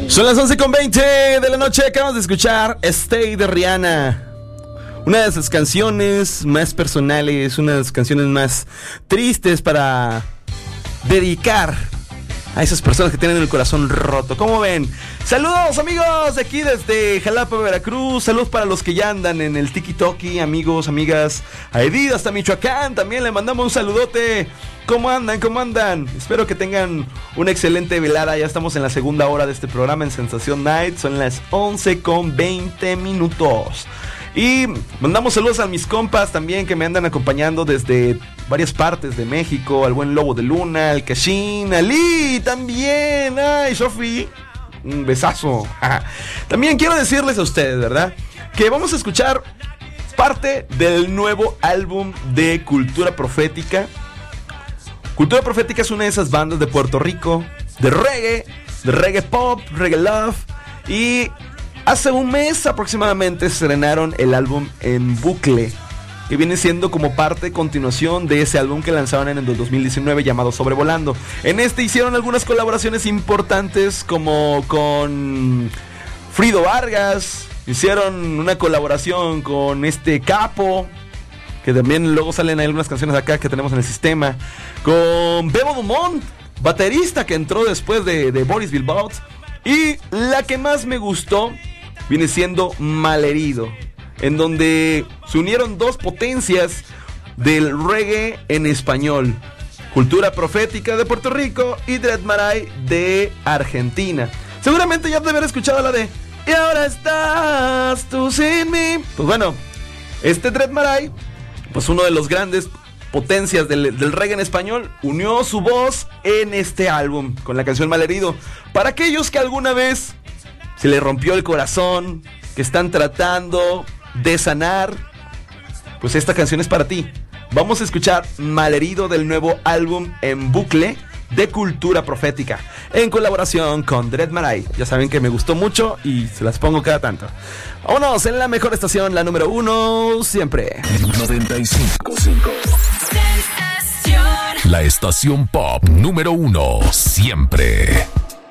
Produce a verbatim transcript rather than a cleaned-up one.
Son las once con veinte de la noche. Acabamos de escuchar Stay de Rihanna. Una de sus canciones más personales, una de sus canciones más tristes para dedicar a esas personas que tienen el corazón roto. ¿Cómo ven? Saludos, amigos, de aquí desde Jalapa, Veracruz. Saludos para los que ya andan en el tiki-toki, amigos, amigas. A Edith hasta Michoacán también le mandamos un saludote. ¿Cómo andan? ¿Cómo andan? Espero que tengan una excelente velada. Ya estamos en la segunda hora de este programa en Sensación Night. Son las once con veinte minutos. Y mandamos saludos a mis compas también que me andan acompañando desde varias partes de México. Al buen Lobo de Luna, al Cashin, a Lee también. Ay, Sofi, un besazo. También quiero decirles a ustedes, ¿verdad?, que vamos a escuchar parte del nuevo álbum de Cultura Profética. Cultura Profética es una de esas bandas de Puerto Rico, de reggae, de reggae pop, reggae love. Y hace un mes aproximadamente estrenaron el álbum En Bucle, que viene siendo como parte, continuación de ese álbum que lanzaron en el dos mil diecinueve llamado Sobrevolando. En este hicieron algunas colaboraciones importantes como con Frido Vargas, hicieron una colaboración con este Capo, que también luego salen algunas canciones acá que tenemos en el sistema, con Bebo Dumont, baterista que entró después de, de Boris Bilbao. Y la que más me gustó viene siendo Malherido, en donde se unieron dos potencias del reggae en español: Cultura Profética de Puerto Rico y Dread Marai de Argentina. Seguramente ya deben haber escuchado la de Y ahora estás tú sin mí. Pues bueno, este Dread Marai, pues uno de los grandes potencias del, del reggae en español, unió su voz en este álbum con la canción Malherido. Para aquellos que alguna vez se le rompió el corazón, que están tratando de sanar, pues esta canción es para ti. Vamos a escuchar Malherido del nuevo álbum En Bucle de Cultura Profética, en colaboración con Dread Marai. Ya saben que me gustó mucho y se las pongo cada tanto. Vámonos en la mejor estación, la número uno siempre. noventa y cinco punto cinco. La estación pop número uno siempre.